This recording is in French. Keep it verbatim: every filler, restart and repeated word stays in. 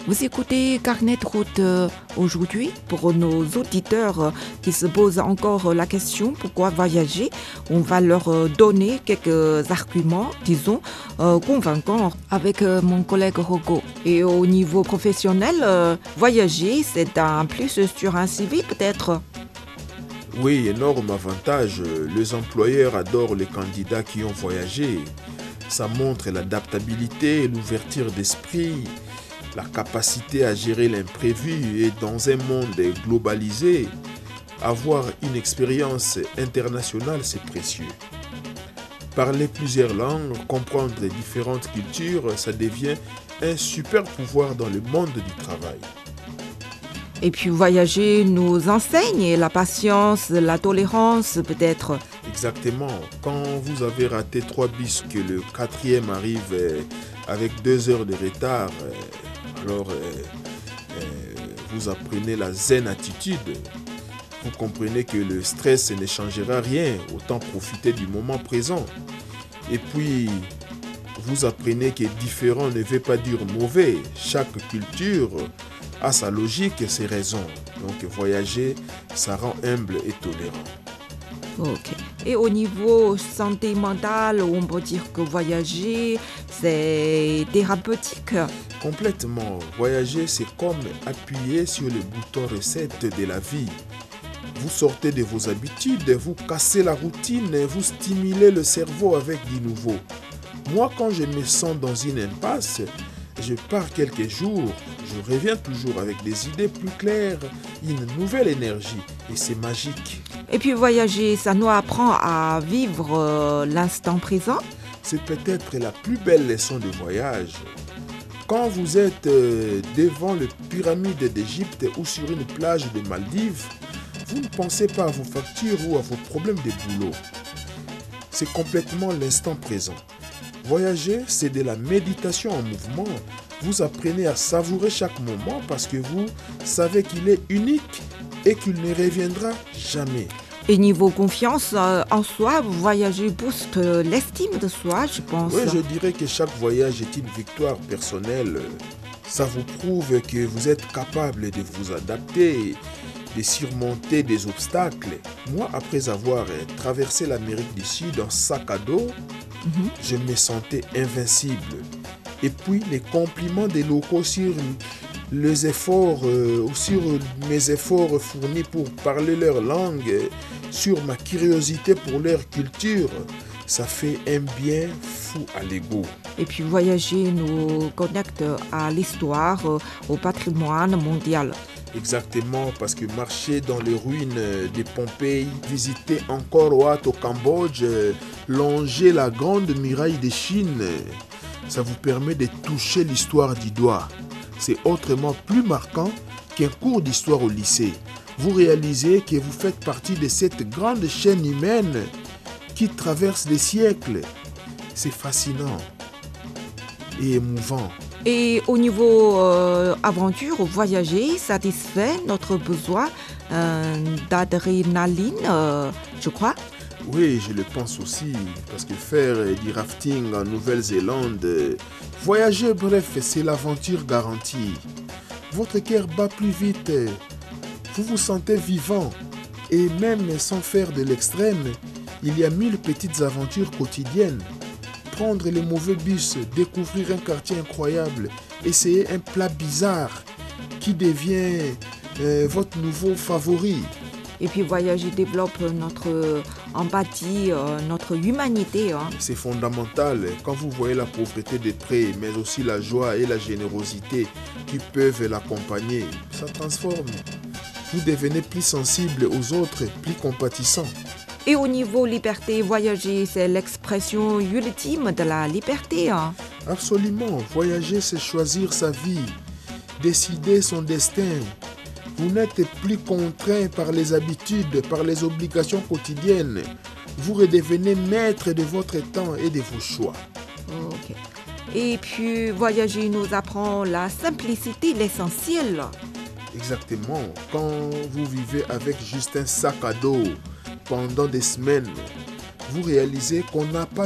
Vous écoutez Carnet de route euh, aujourd'hui pour nos auditeurs euh, qui se posent encore la question pourquoi voyager. On va leur euh, donner quelques arguments, disons, euh, convaincants avec euh, mon collègue Rogo. Et au niveau professionnel, euh, voyager, c'est un plus sur un C V peut-être. Oui, énorme avantage. Les employeurs adorent les candidats qui ont voyagé. Ça montre l'adaptabilité et l'ouverture d'esprit, la capacité à gérer l'imprévu et dans un monde globalisé, avoir une expérience internationale, c'est précieux. Parler plusieurs langues, comprendre les différentes cultures, ça devient un super pouvoir dans le monde du travail. Et puis voyager nous enseigne la patience, la tolérance peut-être. Exactement. Quand vous avez raté trois bus, que le quatrième arrive euh, avec deux heures de retard, euh, alors euh, euh, vous apprenez la zen attitude. Vous comprenez que le stress ne changera rien, autant profiter du moment présent. Et puis, vous apprenez que différent ne veut pas dire mauvais. Chaque culture a sa logique et ses raisons. Donc voyager, ça rend humble et tolérant. Ok. Et au niveau santé mentale, on peut dire que voyager, c'est thérapeutique. Complètement. Voyager, c'est comme appuyer sur le bouton recette de la vie. Vous sortez de vos habitudes, vous cassez la routine, vous stimulez le cerveau avec du nouveau. Moi, quand je me sens dans une impasse, je pars quelques jours, je reviens toujours avec des idées plus claires, une nouvelle énergie et c'est magique. Et puis voyager, ça nous apprend à vivre euh, l'instant présent. C'est peut-être la plus belle leçon de voyage. Quand vous êtes euh, devant les pyramides d'Égypte ou sur une plage de Maldives, vous ne pensez pas à vos factures ou à vos problèmes de boulot. C'est complètement l'instant présent. Voyager, c'est de la méditation en mouvement. Vous apprenez à savourer chaque moment parce que vous savez qu'il est unique et qu'il ne reviendra jamais. Et niveau confiance euh, en soi, voyager booste l'estime de soi, je pense. Oui, je dirais que chaque voyage est une victoire personnelle. Ça vous prouve que vous êtes capable de vous adapter, de surmonter des obstacles. Moi, après avoir traversé l'Amérique du Sud en sac à dos, mm-hmm. je me sentais invincible. Et puis, les compliments des locaux sur les efforts, euh, sur mes efforts fournis pour parler leur langue, sur ma curiosité pour leur culture, ça fait un bien fou à l'ego. Et puis voyager nous connecte à l'histoire, au patrimoine mondial. Exactement, parce que marcher dans les ruines de Pompéi, visiter Angkor Wat au Cambodge, longer la grande muraille de Chine, ça vous permet de toucher l'histoire du doigt. C'est autrement plus marquant qu'un cours d'histoire au lycée. Vous réalisez que vous faites partie de cette grande chaîne humaine qui traverse les siècles. C'est fascinant et émouvant. Et au niveau euh, aventure, voyager satisfait notre besoin euh, d'adrénaline, euh, je crois. Oui, je le pense aussi, parce que faire du rafting en Nouvelle-Zélande, voyager, bref, c'est l'aventure garantie. Votre cœur bat plus vite, vous vous sentez vivant, et même sans faire de l'extrême, il y a mille petites aventures quotidiennes. Prendre les mauvais bus, découvrir un quartier incroyable, essayer un plat bizarre qui devient euh, votre nouveau favori. Et puis voyager développe notre empathie, euh, notre humanité. Hein. C'est fondamental quand vous voyez la pauvreté de près, mais aussi la joie et la générosité qui peuvent l'accompagner. Ça transforme. Vous devenez plus sensible aux autres, plus compatissant. Et au niveau liberté, voyager, c'est l'expression ultime de la liberté. Hein. Absolument. Voyager, c'est choisir sa vie, décider son destin. Vous n'êtes plus contraint par les habitudes, par les obligations quotidiennes. Vous redevenez maître de votre temps et de vos choix. Ok. Et puis, voyager nous apprend la simplicité, l'essentiel. Exactement. Quand vous vivez avec juste un sac à dos pendant des semaines, vous réalisez qu'on n'a pas